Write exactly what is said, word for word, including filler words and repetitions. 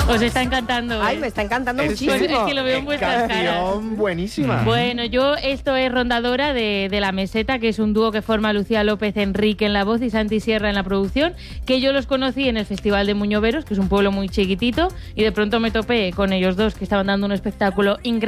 Os está encantando. Ay, ¿eh? me está encantando Es- muchísimo. Pues es que lo veo en vuestras caras. Canción buenísima. Bueno, yo, esto es Rondadora de, de La Meseta, que es un dúo que forma Lucía López Enrique en la voz y Santi Sierra en la producción, que yo los conocí en el Festival de Muñoveros, que es un pueblo muy chiquitito, y de pronto me topé con ellos dos, que estaban dando un espectáculo increíble.